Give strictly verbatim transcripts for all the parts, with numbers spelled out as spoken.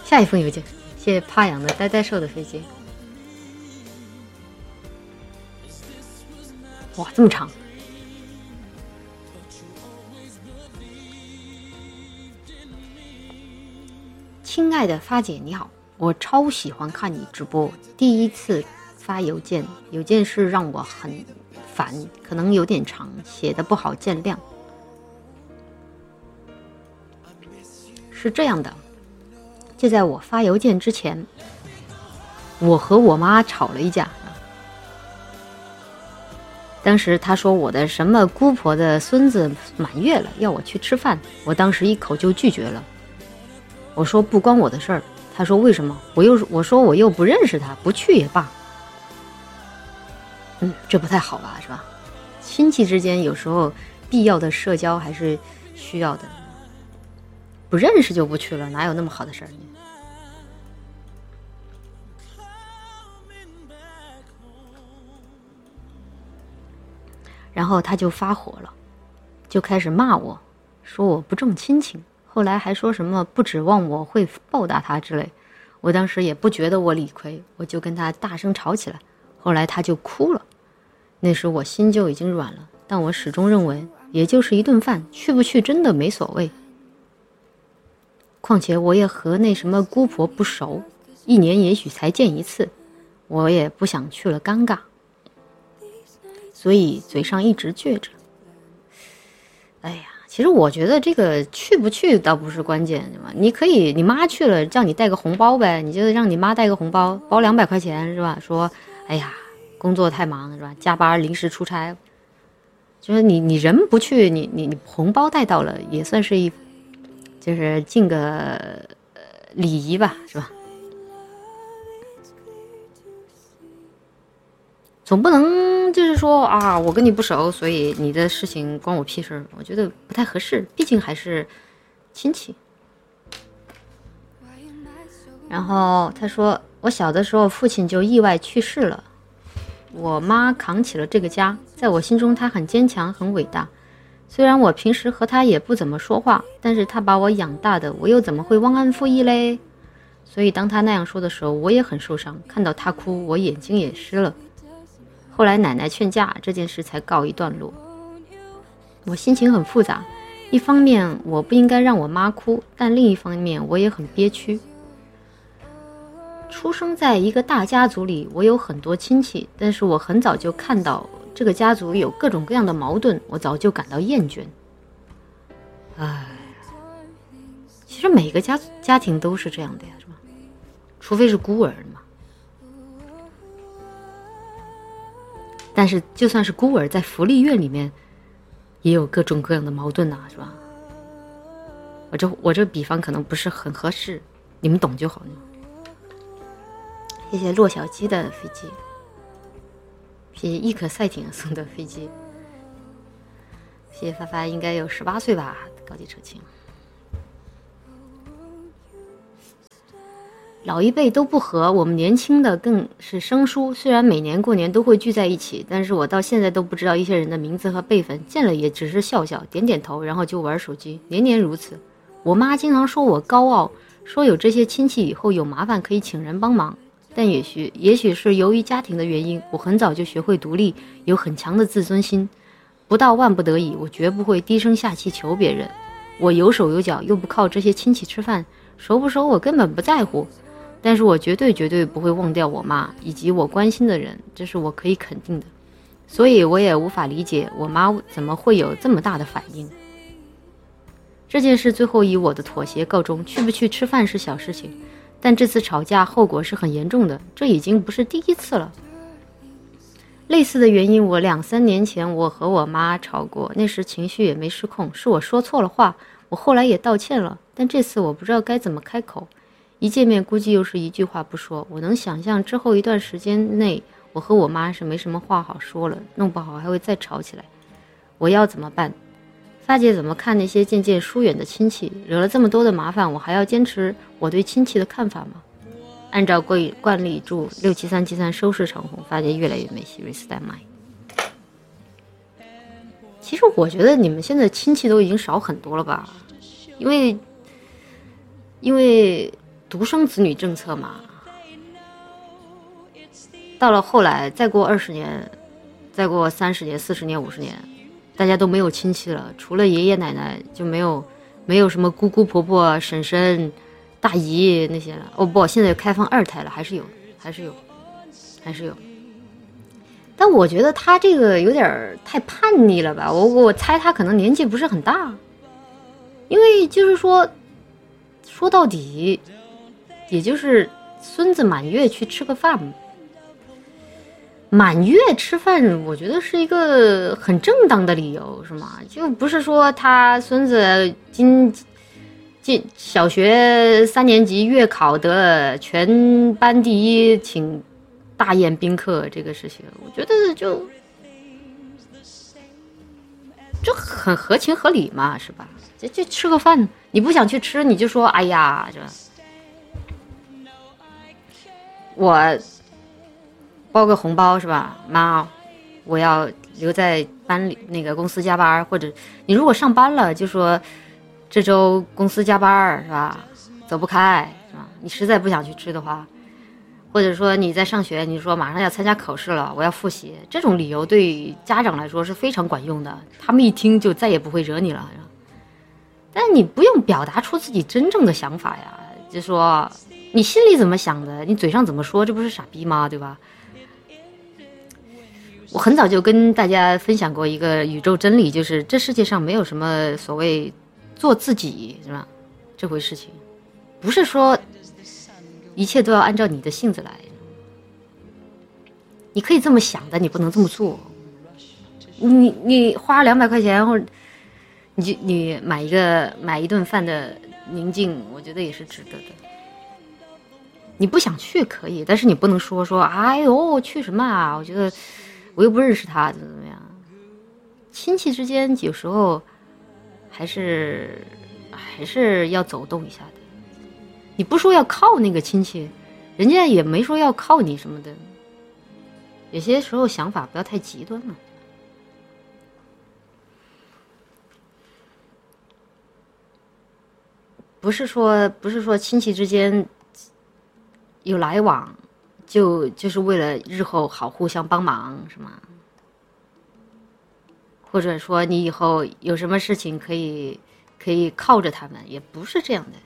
下一封邮件，谢谢趴养的呆呆兽的飞机。哇，这么长！亲爱的发姐你好，我超喜欢看你直播，第一次发邮件，邮件是让我很烦，可能有点长，写的不好见谅。是这样的，就在我发邮件之前，我和我妈吵了一架。当时她说我的什么姑婆的孙子满月了，要我去吃饭，我当时一口就拒绝了。我说不关我的事儿，她说为什么？我又我说我又不认识他，不去也罢。嗯，这不太好吧，是吧？亲戚之间有时候必要的社交还是需要的，不认识就不去了，哪有那么好的事儿呢？然后他就发火了，就开始骂我，说我不重亲情，后来还说什么不指望我会报答他之类。我当时也不觉得我理亏，我就跟他大声吵起来，后来他就哭了。那时我心就已经软了，但我始终认为也就是一顿饭，去不去真的没所谓。况且我也和那什么姑婆不熟，一年也许才见一次，我也不想去了尴尬，所以嘴上一直倔着。哎呀，其实我觉得这个去不去倒不是关键，对吧？你可以，你妈去了，叫你带个红包呗，你就让你妈带个红包，包两百块钱是吧？说，哎呀，工作太忙是吧？加班临时出差，就是你你人不去，你你你红包带到了，也算是一，就是尽个、呃、礼仪吧，是吧？总不能就是说啊，我跟你不熟，所以你的事情关我屁事，我觉得不太合适，毕竟还是亲戚。然后他说，我小的时候父亲就意外去世了，我妈扛起了这个家，在我心中她很坚强，很伟大。虽然我平时和她也不怎么说话，但是她把我养大的，我又怎么会忘恩负义嘞？所以当她那样说的时候，我也很受伤，看到她哭，我眼睛也湿了。后来奶奶劝架，这件事才告一段落。我心情很复杂，一方面我不应该让我妈哭，但另一方面我也很憋屈。出生在一个大家族里，我有很多亲戚，但是我很早就看到这个家族有各种各样的矛盾，我早就感到厌倦。唉，其实每个家家庭都是这样的呀，是吧？除非是孤儿嘛。但是就算是孤儿，在福利院里面也有各种各样的矛盾呐、啊，是吧？我这我这比方可能不是很合适，你们懂就好。谢谢洛小鸡的飞机，谢谢易可赛艇送的飞机，谢谢发发应该有十八岁吧，高级车青。老一辈都不和，我们年轻的更是生疏。虽然每年过年都会聚在一起，但是我到现在都不知道一些人的名字和辈分，见了也只是笑笑点点头，然后就玩手机，年年如此。我妈经常说我高傲，说有这些亲戚以后有麻烦可以请人帮忙，但也许也许是由于家庭的原因，我很早就学会独立，有很强的自尊心，不到万不得已，我绝不会低声下气求别人。我有手有脚，又不靠这些亲戚吃饭，熟不熟我根本不在乎。但是我绝对绝对不会忘掉我妈以及我关心的人，这是我可以肯定的。所以我也无法理解我妈怎么会有这么大的反应。这件事最后以我的妥协告终，去不去吃饭是小事情，但这次吵架后果是很严重的，这已经不是第一次了。类似的原因，我两三年前我和我妈吵过，那时情绪也没失控，是我说错了话，我后来也道歉了，但这次我不知道该怎么开口。一见面估计又是一句话不说，我能想象之后一段时间内我和我妈是没什么话好说了，弄不好还会再吵起来。我要怎么办？发姐怎么看那些渐渐疏远的亲戚？惹了这么多的麻烦，我还要坚持我对亲戚的看法吗？按照惯惯例，祝六七三七三收视长虹，发姐越来越美，喜瑞斯丹麦。其实我觉得你们现在亲戚都已经少很多了吧，因为因为独生子女政策嘛，到了后来再过二十年，再过三十年、四十年、五十年，大家都没有亲戚了，除了爷爷奶奶就没有没有什么姑姑婆婆、婶婶、大姨那些了。哦不，现在开放二胎了，还是有，还是有，还是有。但我觉得他这个有点太叛逆了吧？我我猜他可能年纪不是很大，因为就是说，说到底。也就是孙子满月去吃个饭，满月吃饭，我觉得是一个很正当的理由，是吗？就不是说他孙子今进小学三年级月考得了全班第一，请大宴宾客这个事情，我觉得就就很合情合理嘛，是吧？就就吃个饭，你不想去吃，你就说哎呀，这。我包个红包是吧？妈，我要留在班里那个公司加班，或者你如果上班了，就说这周公司加班是吧？走不开是吧？你实在不想去吃的话，或者说你在上学，你说马上要参加考试了，我要复习，这种理由对家长来说是非常管用的，他们一听就再也不会惹你了。但你不用表达出自己真正的想法呀，就说。你心里怎么想的？你嘴上怎么说？这不是傻逼吗？对吧？我很早就跟大家分享过一个宇宙真理，就是这世界上没有什么所谓做自己，是吧？这回事情，不是说一切都要按照你的性子来。你可以这么想的，你不能这么做。你你花两百块钱，或者你就你买一个买一顿饭的宁静，我觉得也是值得的。你不想去可以，但是你不能说说，哎呦，去什么啊？我觉得我又不认识他，怎么怎么样？亲戚之间有时候还是还是要走动一下的。你不说要靠那个亲戚，人家也没说要靠你什么的。有些时候想法不要太极端了。不是说不是说亲戚之间。有来往，就就是为了日后好互相帮忙，是吗？或者说你以后有什么事情可以可以靠着他们，也不是这样的。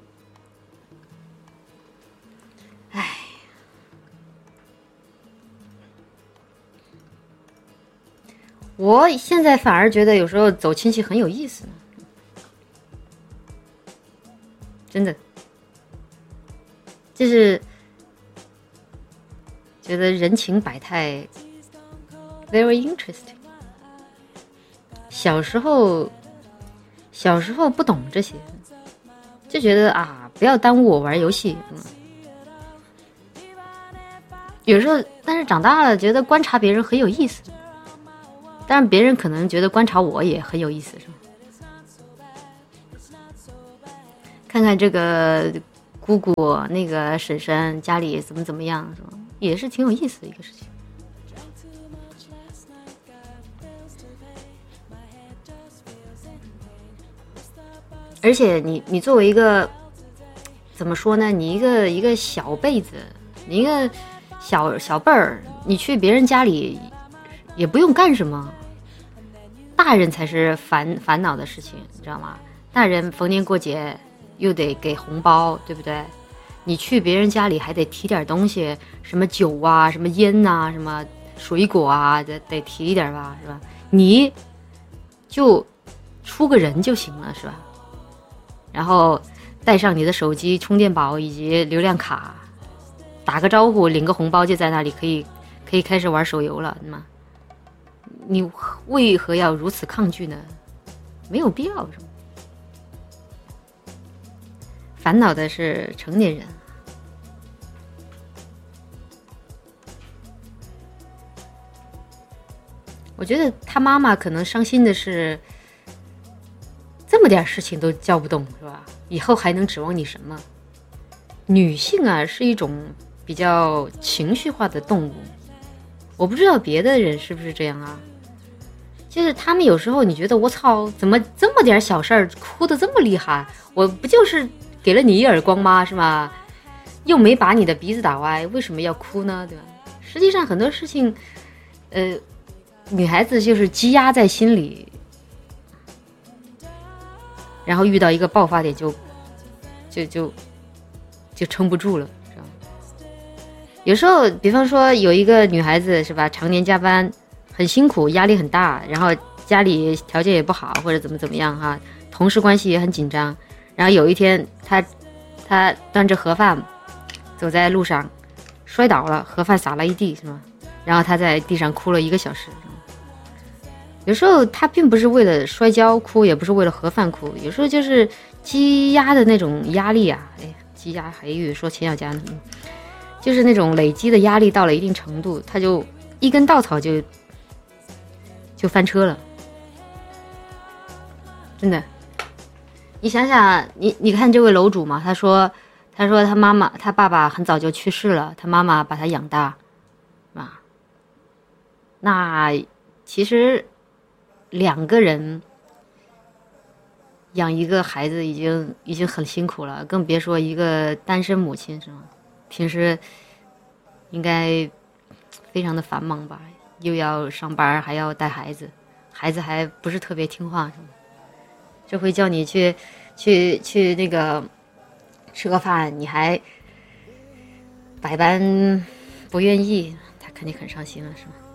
唉，我现在反而觉得有时候走亲戚很有意思呢，真的。就是觉得人情百态 very interesting。 小时候小时候不懂这些，就觉得啊不要耽误我玩游戏、嗯、有时候但是长大了觉得观察别人很有意思，但是别人可能觉得观察我也很有意思，是吧？看看这个姑姑那个婶婶家里怎么怎么样，是吧？也是挺有意思的一个事情。而且你你作为一个怎么说呢？你一个一个小辈子，你一个小小辈儿，你去别人家里也不用干什么，大人才是烦烦恼的事情，你知道吗？大人逢年过节又得给红包，对不对？你去别人家里还得提点东西，什么酒啊，什么烟啊，什么水果啊，得得提一点吧，是吧？你就出个人就行了，是吧？然后带上你的手机、充电宝以及流量卡，打个招呼，领个红包，就在那里可以可以开始玩手游了，对吗？你为何要如此抗拒呢？没有必要，是吗？烦恼的是成年人。我觉得他妈妈可能伤心的是，这么点事情都叫不动，是吧？以后还能指望你什么？女性啊，是一种比较情绪化的动物。我不知道别的人是不是这样啊？就是他们有时候你觉得我操，怎么这么点小事儿哭得这么厉害？我不就是给了你一耳光吗？是吗？又没把你的鼻子打歪，为什么要哭呢？对吧？实际上很多事情，呃，女孩子就是积压在心里，然后遇到一个爆发点就就就就撑不住了，是吧？有时候，比方说有一个女孩子是吧，常年加班，很辛苦，压力很大，然后家里条件也不好，或者怎么怎么样哈，同事关系也很紧张。然后有一天，她她端着盒饭走在路上，摔倒了，盒饭洒了一地，是吗？然后她在地上哭了一个小时。有时候她并不是为了摔跤哭，也不是为了盒饭哭，有时候就是积压的那种压力啊，哎，积压还以为说钱小佳呢，就是那种累积的压力到了一定程度，她就一根稻草就就翻车了，真的。你想想，你你看这位楼主嘛，他说，他说他妈妈，他爸爸很早就去世了，他妈妈把他养大，啊，那其实两个人养一个孩子已经已经很辛苦了，更别说一个单身母亲，是吗？平时应该非常的繁忙吧，又要上班，还要带孩子，孩子还不是特别听话，是吗？这回叫你去去去那个吃个饭，你还百般不愿意，他肯定很伤心了，是吗？